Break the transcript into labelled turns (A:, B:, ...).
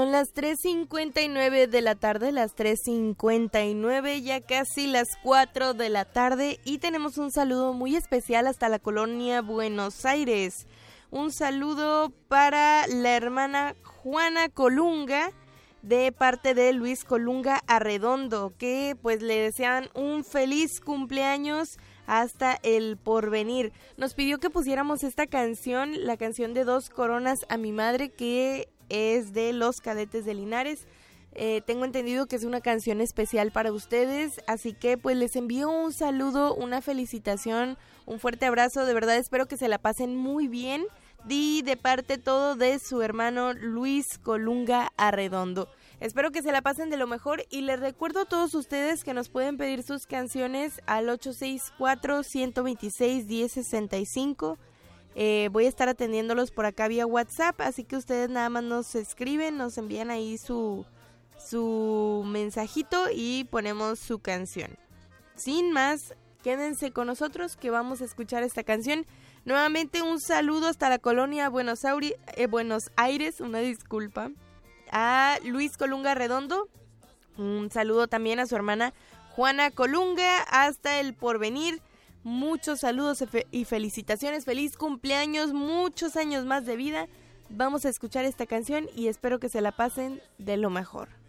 A: Son las 3:59 de la tarde, las 3:59, ya casi las 4 de la tarde, y tenemos un saludo muy especial hasta la colonia Buenos Aires. Un saludo para la hermana Juana Colunga, de parte de Luis Colunga Arredondo, que pues le desean un feliz cumpleaños hasta el porvenir. Nos pidió que pusiéramos esta canción, la canción de Dos Coronas a mi madre, que es de Los Cadetes de Linares. Tengo entendido que es una canción especial para ustedes, así que pues les envío un saludo, una felicitación, un fuerte abrazo. De verdad espero que se la pasen muy bien, y de parte todo de su hermano Luis Colunga Arredondo. Espero que se la pasen de lo mejor, y les recuerdo a todos ustedes que nos pueden pedir sus canciones al 864-126-1065. Voy a estar atendiéndolos por acá vía WhatsApp, así que ustedes nada más nos escriben, nos envían ahí su mensajito y ponemos su canción. Sin más, quédense con nosotros que vamos a escuchar esta canción. Nuevamente un saludo hasta la colonia Buenos Aires, una disculpa, a Luis Colunga Redondo. Un saludo también a su hermana Juana Colunga hasta el porvenir. Muchos saludos y felicitaciones, feliz cumpleaños, muchos años más de vida. Vamos a escuchar esta canción y espero que se la pasen de lo mejor.